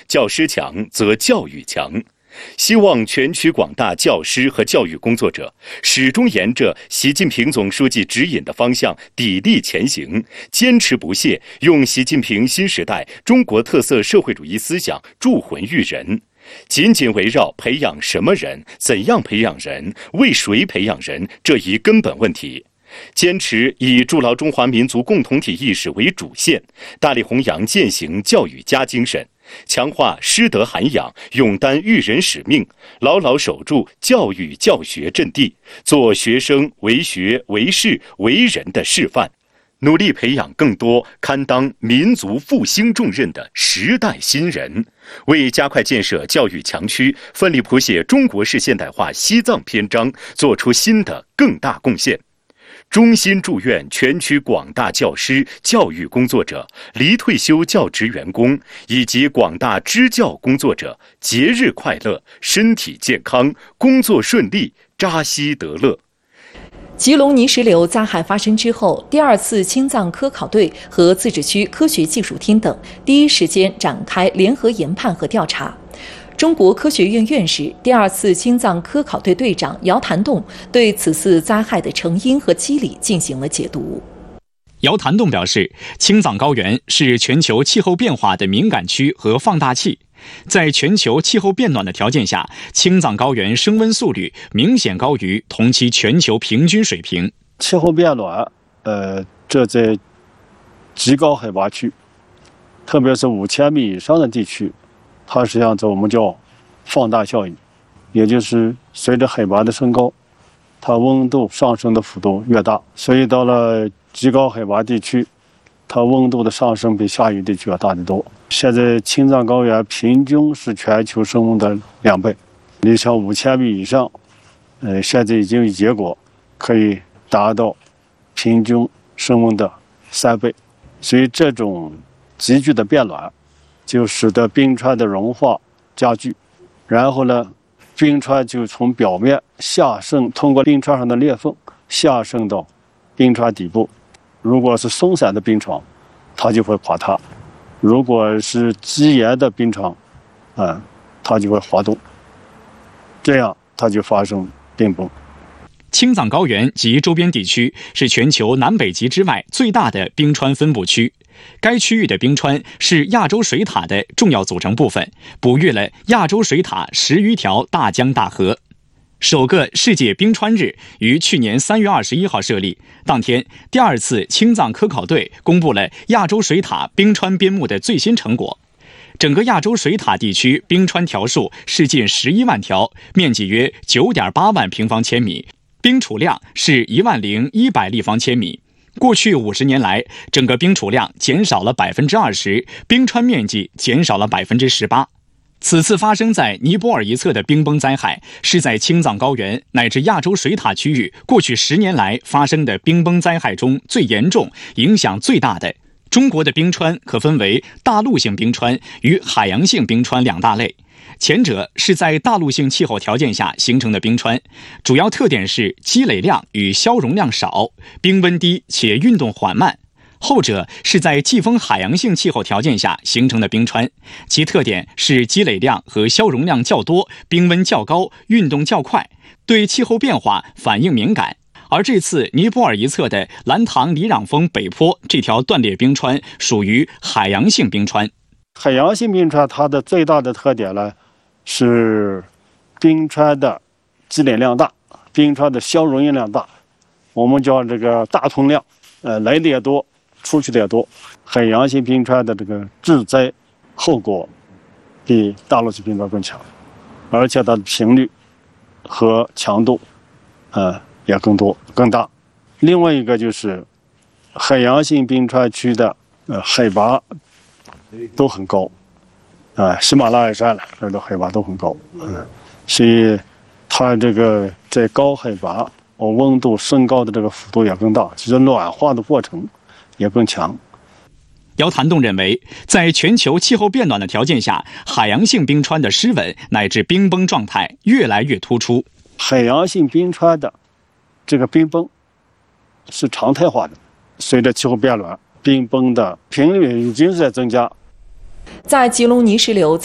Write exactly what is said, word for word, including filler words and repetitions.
教师强则教育强。希望全区广大教师和教育工作者始终沿着习近平总书记指引的方向砥砺前行，坚持不懈，用习近平新时代中国特色社会主义思想铸魂育人。紧紧围绕培养什么人、怎样培养人、为谁培养人这一根本问题，坚持以筑牢中华民族共同体意识为主线，大力弘扬践行教育家精神，强化师德涵养，勇担育人使命，牢牢守住教育教学阵地，做学生为学为事为人的示范，努力培养更多堪当民族复兴重任的时代新人，为加快建设教育强区，奋力谱写中国式现代化西藏篇章做出新的更大贡献。衷心祝愿全区广大教师、教育工作者、离退休教职员工以及广大支教工作者节日快乐，身体健康，工作顺利，扎西得乐。 吉隆泥石流灾害发生之后，第二次青藏科考队和自治区科学技术厅等第一时间展开联合研判和调查。中国科学院院士、第二次青藏科考队队长姚谭栋对此次灾害的成因和机理进行了解读。 姚谭栋表示，青藏高原是全球气候变化的敏感区和放大器，在全球气候变暖的条件下，青藏高原升温速率明显高于同期全球平均水平。 气候变暖，呃，这在极高海拔区，特别是五千米以上的地区，它实际上这我们叫放大效应，也就是随着海拔的升高，它温度上升的幅度越大，所以到了极高海拔地区，它温度的上升比下游地区要大得多。现在青藏高原平均是全球升温的两倍，你像五千米以上，呃，现在已经有结果可以达到平均升温的三倍，所以这种急剧的变暖，就使得冰川的融化加剧，然后呢，冰川就从表面下渗，通过冰川上的裂缝下渗到冰川底部。如果是松散的冰床，它就会垮塌；如果是积岩的冰床，嗯，它就会滑动，这样它就发生冰崩。 青藏高原及周边地区是全球南北极之外最大的冰川分布区，该区域的冰川是亚洲水塔的重要组成部分，哺育了亚洲水塔十余条大江大河。首个世界冰川日于去年三月二十一号设立，当天，第二次青藏科考队公布了亚洲水塔冰川编目的最新成果。整个亚洲水塔地区冰川条数是近十一万条，面积约九点八万平方千米，冰储量是一万零一百立方千米。过去五十年来，整个冰储量减少了百分之二十，冰川面积减少了百分之十八。此次发生在尼泊尔一侧的冰崩灾害，是在青藏高原乃至亚洲水塔区域过去十年来发生的冰崩灾害中最严重、影响最大的。中国的冰川可分为大陆性冰川与海洋性冰川两大类，前者是在大陆性气候条件下形成的冰川，主要特点是积累量与消融量少，冰温低且运动缓慢。后者是在季风海洋性气候条件下形成的冰川，其特点是积累量和消融量较多，冰温较高，运动较快，对气候变化反应敏感。而这次尼泊尔一侧的兰唐里壤峰北坡这条断裂冰川属于海洋性冰川。 海洋性冰川它的最大的特点呢，是冰川的积累量大，冰川的消融量大，我们叫这个大通量，呃，来的也多，出去的也多。海洋性冰川的这个致灾后果比大陆性冰川更强，而且它的频率和强度，呃，也更多更大。另外一个就是海洋性冰川区的呃海拔都很高，啊、呃，喜马拉雅山了，这个海拔都很高，嗯，所以它这个在高海拔，哦，温度升高的这个幅度也更大，其实暖化的过程也更强。 姚谭栋认为，在全球气候变暖的条件下，海洋性冰川的湿稳乃至冰崩状态越来越突出。 海洋性冰川的这个冰崩是常态化的，随着气候变暖，冰崩的频率已经是在增加。 在吉隆泥石流